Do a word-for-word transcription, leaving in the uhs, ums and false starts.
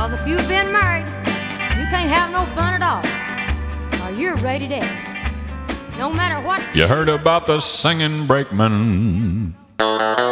Cause if you've been married, you can't have no fun at all. Or you're rated X. No matter what. You heard about the singing brakeman.